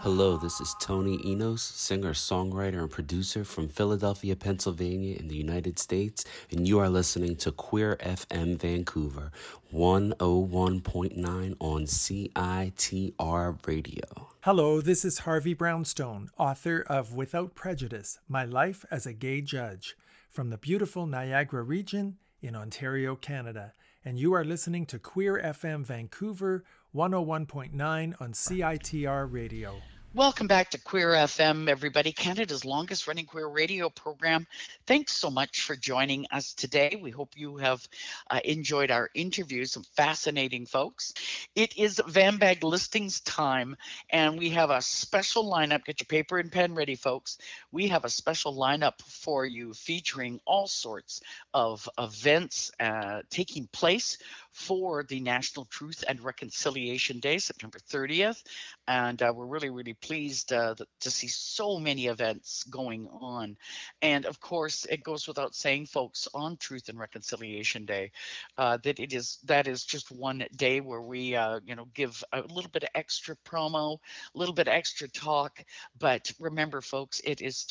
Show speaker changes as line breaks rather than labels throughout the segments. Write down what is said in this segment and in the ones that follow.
Hello, this is Tony Enos, singer, songwriter, and producer from Philadelphia, Pennsylvania in the United States, and you are listening to Queer FM Vancouver 101.9 on CITR Radio.
Hello, this is Harvey Brownstone, author of Without Prejudice, My Life as a Gay Judge, from the beautiful Niagara region in Ontario, Canada, and you are listening to Queer FM Vancouver 101.9 on CITR Radio.
Welcome back to Queer FM, everybody, Canada's longest running queer radio program. Thanks so much for joining us today. We hope you have enjoyed our interviews, some fascinating folks. It is VanBag listings time, and we have a special lineup. Get your paper and pen ready, folks. We have a special lineup for you featuring all sorts of events taking place for the National Truth and Reconciliation Day, September 30th. And we're really pleased to see so many events going on. And of course, it goes without saying, folks, on Truth and Reconciliation Day, that is just one day where we give a little bit of extra promo, a little bit of extra talk. But remember, folks, it is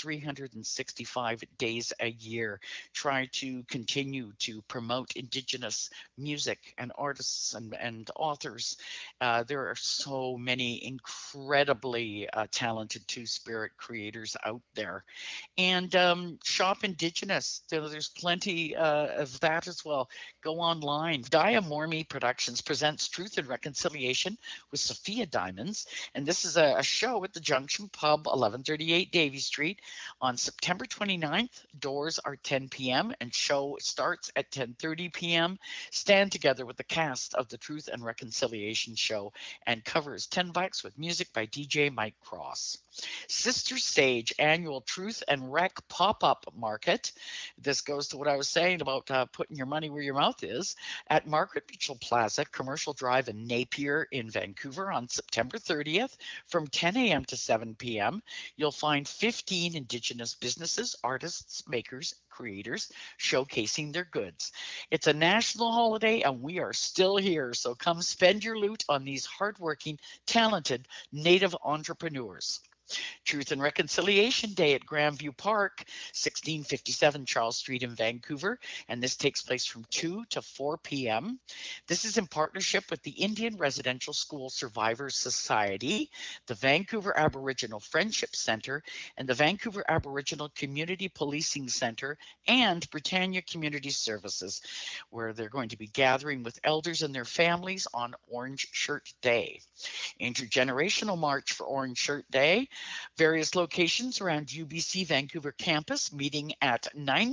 365 days a year. Try to continue to promote Indigenous music and artists and authors. There are so many incredibly talented Two-Spirit creators out there. And shop Indigenous. There's plenty of that as well. Go online. Diamormi Productions presents Truth and Reconciliation with Sophia Diamonds. And this is a show at the Junction Pub, 1138 Davie Street on September 29th. Doors are 10 p.m. and show starts at 10:30 p.m. Stand together with the cast of the Truth and Reconciliation show and covers $10 with music by DJ Mike Cross. Sister Stage annual Truth and Rec pop-up market. This goes to what I was saying about putting your money where your mouth is at Margaret Mitchell Plaza, Commercial Drive in Napier in Vancouver on September 30th from 10 a.m. to 7 p.m. You'll find 15 Indigenous businesses, artists, makers, creators showcasing their goods. It's a national holiday and we are still here, so come spend your loot on these hardworking, talented Native entrepreneurs. Truth and Reconciliation Day at Grandview Park, 1657 Charles Street in Vancouver, and this takes place from 2 to 4 p.m. This is in partnership with the Indian Residential School Survivors Society, the Vancouver Aboriginal Friendship Center, and the Vancouver Aboriginal Community Policing Center, and Britannia Community Services, where they're going to be gathering with elders and their families on Orange Shirt Day. Intergenerational March for Orange Shirt Day. Various locations around UBC Vancouver campus, meeting at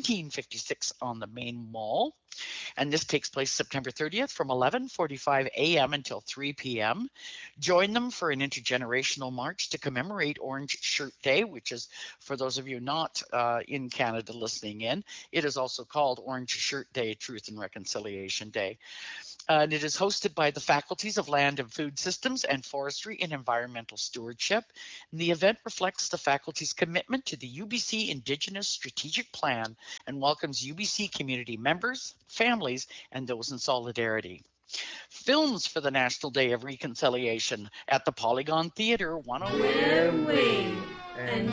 1956 on the main mall. And this takes place September 30th from 11:45 a.m. until 3 p.m. Join them for an intergenerational march to commemorate Orange Shirt Day, which is, for those of you not in Canada listening in, it is also called Orange Shirt Day, Truth and Reconciliation Day. And it is hosted by the faculties of Land and Food Systems and Forestry and Environmental Stewardship. And the event reflects the faculty's commitment to the UBC Indigenous Strategic Plan and welcomes UBC community members, families, and those in solidarity. Films for the National Day of Reconciliation at the Polygon Theatre 101.
We're Wave and